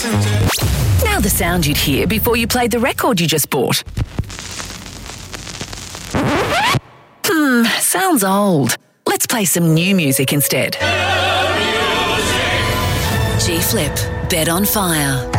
Now the sound you'd hear before you played the record you just bought. Sounds old. Let's play some new music instead. G-Flip, Bet on Fire.